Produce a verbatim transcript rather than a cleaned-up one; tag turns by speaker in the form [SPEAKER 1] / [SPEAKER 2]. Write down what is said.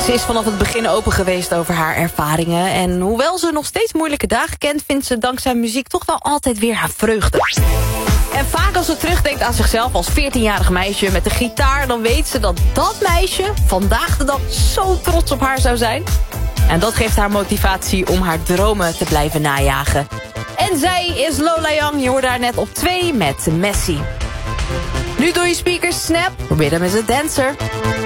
[SPEAKER 1] Ze is vanaf het begin open geweest over haar ervaringen. En hoewel ze nog steeds moeilijke dagen kent, vindt ze dankzij muziek toch wel altijd weer haar vreugde. En vaak als ze terugdenkt aan zichzelf als veertienjarig meisje met een gitaar, dan weet ze dat dat meisje vandaag de dag zo trots op haar zou zijn. En dat geeft haar motivatie om haar dromen te blijven najagen. En zij is Lola Young, je hoorde haar net op twee met Messi. Nu door je speakers Snap, Rhythm is a Dancer.